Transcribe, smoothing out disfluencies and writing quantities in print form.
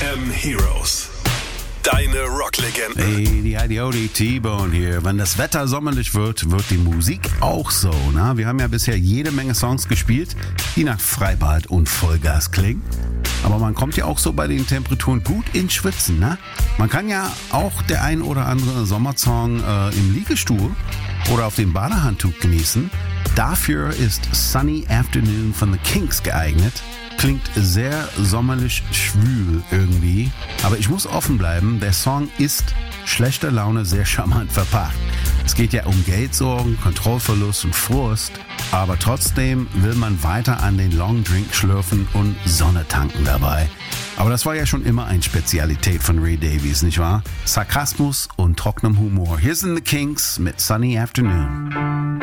FM Heroes. Deine Rocklegenden. Hey, die Heidi T-Bone hier. Wenn das Wetter sommerlich wird, wird die Musik auch so. Na? Wir haben ja bisher jede Menge Songs gespielt, die nach Freibad und Vollgas klingen. Aber man kommt ja auch so bei den Temperaturen gut ins Schwitzen. Ne? Man kann ja auch der ein oder andere Sommersong im Liegestuhl oder auf dem Badehandtuch genießen. Dafür ist Sunny Afternoon von The Kinks geeignet. Klingt sehr sommerlich schwül irgendwie. Aber ich muss offen bleiben, der Song ist schlechter Laune sehr charmant verpackt. Es geht ja um Geldsorgen, Kontrollverlust und Frust. Aber trotzdem will man weiter an den Long Drink schlürfen und Sonne tanken dabei. Aber das war ja schon immer eine Spezialität von Ray Davies, nicht wahr? Sarkasmus und trockenem Humor. Hier sind The Kinks mit Sunny Afternoon.